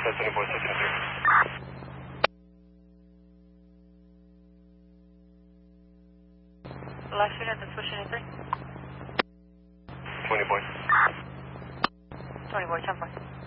20 boy, 73. Last unit, that's pushing 3. 20 boy. 20 boy, 10 boy.